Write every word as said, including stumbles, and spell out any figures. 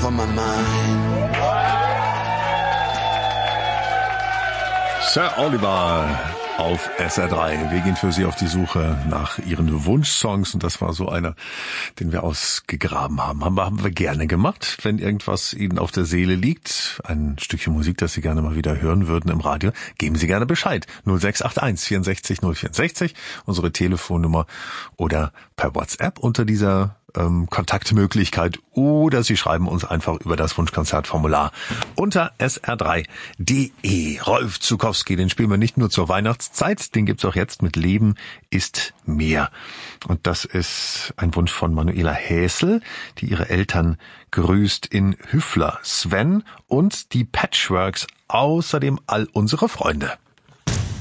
on my mind. Sir Oliver auf S R drei. Wir gehen für Sie auf die Suche nach Ihren Wunschsongs und das war so einer, den wir ausgegraben haben. Haben wir, haben wir gerne gemacht, wenn irgendwas Ihnen auf der Seele liegt, ein Stückchen Musik, das Sie gerne mal wieder hören würden im Radio, geben Sie gerne Bescheid. null sechs acht eins vierundsechzig null vierundsechzig, unsere Telefonnummer oder per WhatsApp unter dieser ähm, Kontaktmöglichkeit oder Sie schreiben uns einfach über das Wunschkonzertformular unter s r drei punkt d e. Rolf Zuckowski, den spielen wir nicht nur zur Weihnachtszeit, den gibt's auch jetzt mit Leben ist mehr. Und das ist ein Wunsch von Manuela Häsel, die ihre Eltern grüßt in Hüffler, Sven und die Patchworks, außerdem all unsere Freunde.